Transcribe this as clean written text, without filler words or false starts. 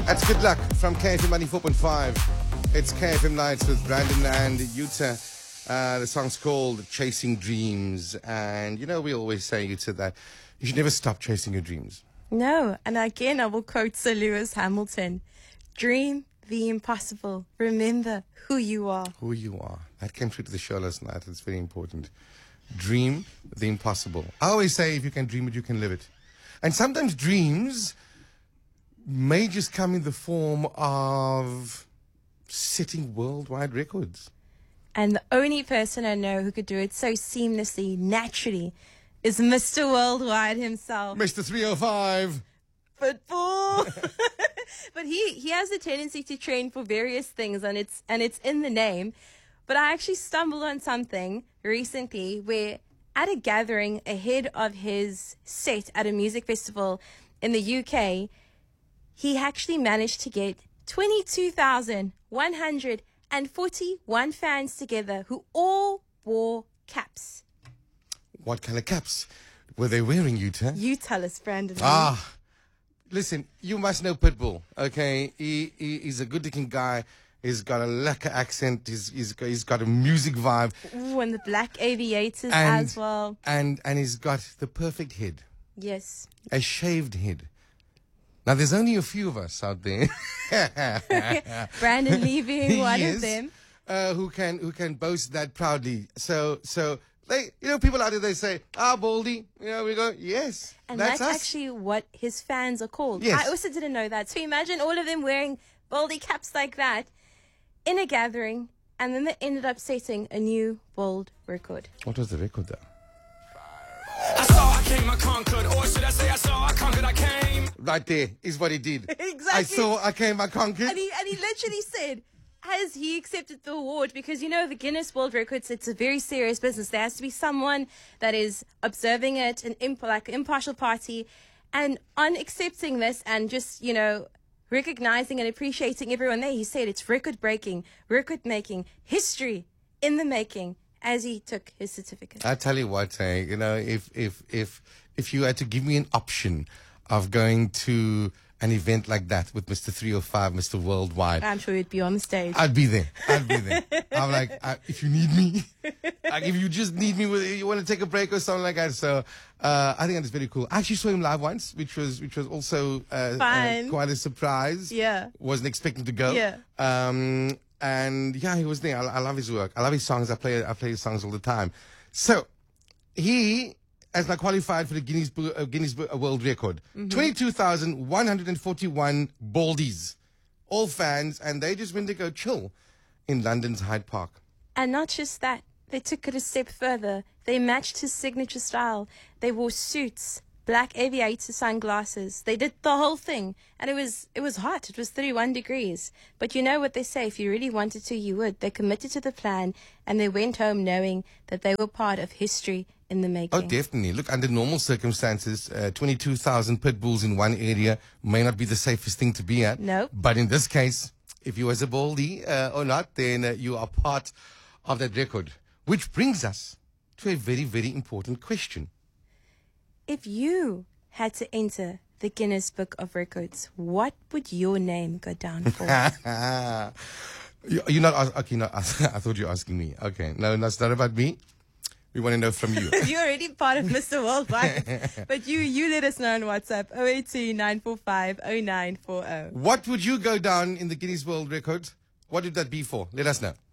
That's Good Luck from KFM 94.5. It's KFM Nights with Brandon and Yuta. The song's called Chasing Dreams. And, you know, we always say, Yuta, that you should never stop chasing your dreams. No, and again, I will quote Sir Lewis Hamilton. Dream the impossible. Remember who you are. Who you are. That came through to the show last night. It's very important. Dream the impossible. I always say, if you can dream it, you can live it. And sometimes dreams may just come in the form of setting worldwide records. And the only person I know who could do it so seamlessly, naturally, is Mr. Worldwide himself. Mr. 305. Football. But he has a tendency to train for various things, and it's in the name. But I actually stumbled on something recently where at a gathering ahead of his set at a music festival in the UK, he actually managed to get 22,141 fans together who all wore caps. What kind of caps were they wearing, Yuta? You tell us, Brandon. Listen, you must know Pitbull, okay? He's a good-looking guy. He's got a lekker accent. He's got a music vibe. Ooh, and the black aviators as well. And he's got the perfect head. Yes. A shaved head. Now, there's only a few of us out there. Brandon Lee being one Yes, of them. who can boast that proudly. So they, people out there, they say, Baldy. We go, yes, And that's that's us. actually what his fans are called. Yes. I also didn't know that. So imagine all of them wearing baldy caps like that in a gathering, and then they ended up setting a new world record. What was the record, though? I saw, I came, I conquered. Or should I say I saw, I conquered, I came. Right there is what he did. Exactly. I saw, I came, I conquered. And he literally said, as he accepted the award, because the Guinness World Records, it's a very serious business. There has to be someone that is observing it, an impartial party, and on accepting this and just recognizing and appreciating everyone there, he said it's record-breaking, record-making, history in the making as he took his certificate. I tell you what, if you had to give me an option of going to an event like that with Mr. 305, Mr. Worldwide, I'm sure you'd be on the stage. I'd be there. I'm like, if you need me, if you just need me, you want to take a break or something like that. So I think that's very cool. I actually saw him live once, which was also Fun. quite a surprise. Yeah. Wasn't expecting to go. Yeah. And yeah, he was there. I love his work. I love his songs. I play his songs all the time. So he has now qualified for the Guinness World Record. 22,141 baldies, all fans, and they just went to go chill in London's Hyde Park. And not just that, they took it a step further. They matched his signature style. They wore suits, black aviator sunglasses. They did the whole thing. And it was hot. It was 31 degrees. But you know what they say, if you really wanted to, you would. They committed to the plan, and they went home knowing that they were part of history in the making. Oh, definitely. Look, under normal circumstances, 22,000 pit bulls in one area may not be the safest thing to be at. No. But in this case, if you was a baldy or not, then you are part of that record. Which brings us to a very, very important question. If you had to enter the Guinness Book of Records, what would your name go down for? You're not okay. No, I thought you were asking me. Okay, no, that's not about me. We want to know from you. You're already part of Mr. Worldwide. But you let us know on WhatsApp, 082-945-0940. What would you go down in the Guinness World Record? What would that be for? Let us know.